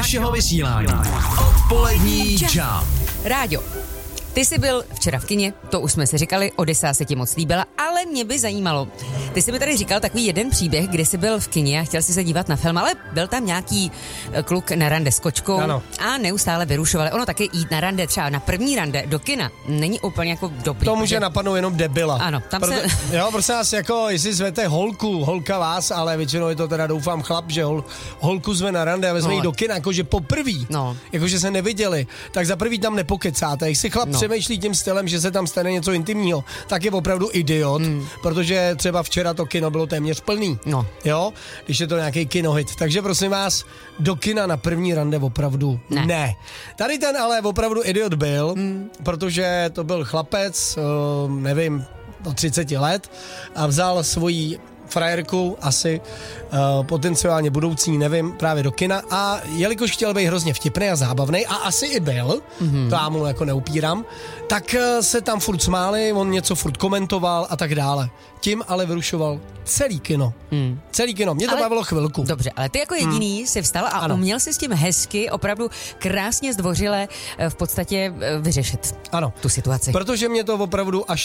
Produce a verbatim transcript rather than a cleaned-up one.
našeho vysílání. Odpolední Jump. Ráďo, ty jsi byl včera v kině, to už jsme si říkali, Odyssea se ti moc líbila, ale mě by zajímalo. Ty jsi mi tady říkal takový jeden příběh, kdy jsi byl v kině a chtěl jsi se dívat na film, ale byl tam nějaký kluk na rande s kočkou ano. a neustále vyrušovali. Ono taky jít na rande, třeba na první rande do kina, není úplně jako dobrý. To může protože... napadnout jenom debila. Ano, tam Proto, se... Jo, prosím vás, jako jestli zvete holku, holka vás, ale většinou je to teda doufám chlap, že hol, holku zve na rande a vezme no. jí do kina, jakože poprvý, no. jakože se neviděli, tak za prvý tam nepokecáte. Jestli chlap no. přemýšlí tím stylem, že se tam stane něco intimního, tak je opravdu idiot, mm. protože třeba včera to kino bylo téměř plný. No. Jo, když je to nějaký kinohit. Takže prosím vás, do kina na první rande opravdu ne. ne. Tady ten ale opravdu idiot byl, mm. protože to byl chlapec, uh, nevím, do třicet let a vzal svoji frajerku, asi uh, potenciálně budoucí, nevím, právě do kina a jelikož chtěl být hrozně vtipný a zábavný a asi i byl, mm-hmm. to já mu jako neupírám, tak uh, se tam furt smáli, on něco furt komentoval a tak dále. Tím ale vyrušoval celý kino. Hmm. Celý kino. Mě to ale, bavilo chvilku. Dobře, ale ty jako jediný hmm. si vstal a ano. uměl si s tím hezky, opravdu krásně zdvořile v podstatě vyřešit ano. tu situaci. Protože mě to opravdu až